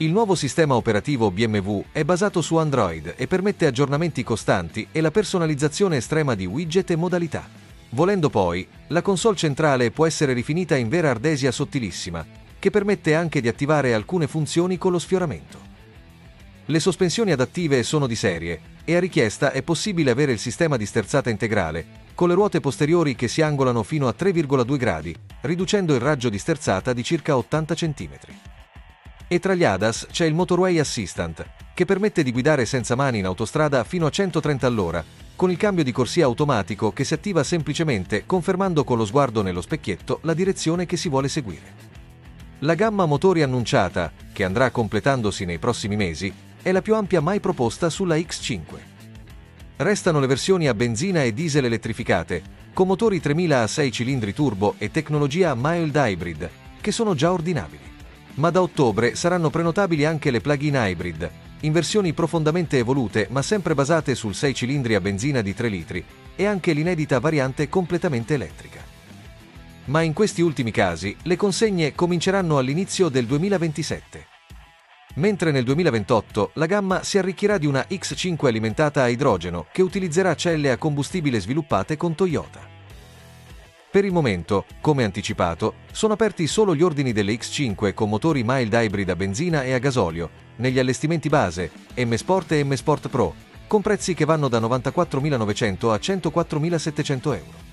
Il nuovo sistema operativo BMW è basato su Android e permette aggiornamenti costanti e la personalizzazione estrema di widget e modalità. Volendo poi, la console centrale può essere rifinita in vera ardesia sottilissima, che permette anche di attivare alcune funzioni con lo sfioramento. Le sospensioni adattive sono di serie e a richiesta è possibile avere il sistema di sterzata integrale, con le ruote posteriori che si angolano fino a 3,2 gradi, riducendo il raggio di sterzata di circa 80 cm. E tra gli ADAS c'è il Motorway Assistant, che permette di guidare senza mani in autostrada fino a 130 all'ora, con il cambio di corsia automatico che si attiva semplicemente confermando con lo sguardo nello specchietto la direzione che si vuole seguire. La gamma motori annunciata, che andrà completandosi nei prossimi mesi, è la più ampia mai proposta sulla X5. Restano le versioni a benzina e diesel elettrificate, con motori 3000 a 6 cilindri turbo e tecnologia mild hybrid, che sono già ordinabili. Ma da ottobre saranno prenotabili anche le plug-in hybrid, in versioni profondamente evolute ma sempre basate sul 6 cilindri a benzina di 3 litri, e anche l'inedita variante completamente elettrica. Ma in questi ultimi casi le consegne cominceranno all'inizio del 2027. Mentre nel 2028 la gamma si arricchirà di una X5 alimentata a idrogeno che utilizzerà celle a combustibile sviluppate con Toyota. Per il momento, come anticipato, sono aperti solo gli ordini delle X5 con motori mild hybrid a benzina e a gasolio, negli allestimenti base, M Sport e M Sport Pro, con prezzi che vanno da 94.900 a 104.700 euro.